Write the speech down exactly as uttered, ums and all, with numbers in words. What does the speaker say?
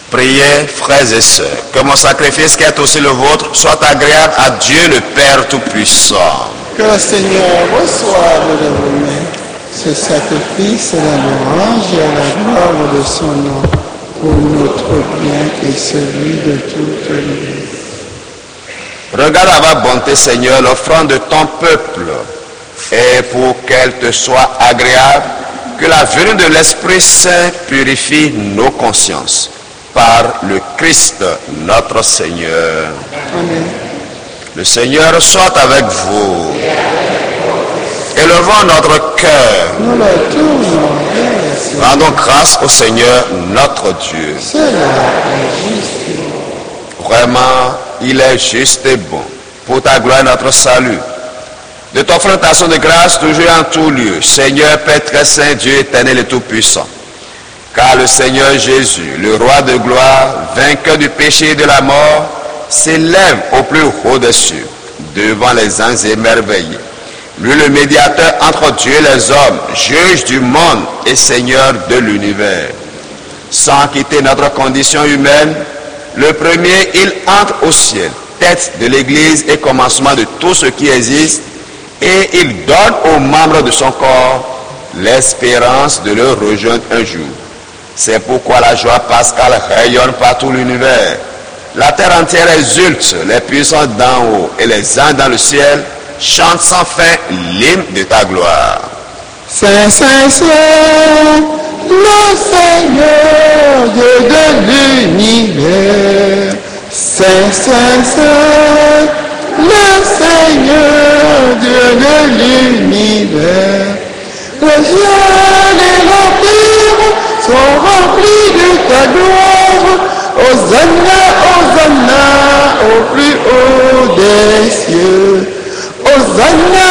Priez, frères et sœurs, que mon sacrifice qui est aussi le vôtre soit agréable à Dieu le Père Tout-Puissant. Que le Seigneur reçoive de vos mains ce sacrifice à la louange et à la gloire de son nom, pour notre bien et celui de toute l'Église. Regarde à ma bonté, Seigneur, l'offrande de ton peuple, et pour qu'elle te soit agréable, que la venue de l'Esprit Saint purifie nos consciences. Par le Christ, notre Seigneur. Amen. Le Seigneur soit avec vous. Élevons notre cœur. Nous la tournons vers le Seigneur. Rendons grâce au Seigneur, notre Dieu. C'est la justice. Vraiment, il est juste et bon. Pour ta gloire et notre salut. De t'offrir ta action de grâce toujours en tout lieu. Seigneur, Père très saint, Dieu éternel et tout-puissant. Car le Seigneur Jésus, le roi de gloire, vainqueur du péché et de la mort, s'élève au plus haut des cieux, devant les anges émerveillés. Lui le médiateur entre Dieu et les hommes, juge du monde et Seigneur de l'univers. Sans quitter notre condition humaine, le premier, il entre au ciel, tête de l'Église et commencement de tout ce qui existe, et il donne aux membres de son corps l'espérance de le rejoindre un jour. C'est pourquoi la joie pascale rayonne par tout l'univers. La terre entière exulte, les puissants d'en haut et les anges dans le ciel chantent sans fin l'hymne de ta gloire. Saint, Saint, Saint, le Seigneur, Dieu de l'univers. Saint, Saint, Saint, le Seigneur, Dieu de l'univers. Le ciel et la terre sont remplis de ta gloire. Hosanna, Hosanna, au plus haut des cieux. Hosanna,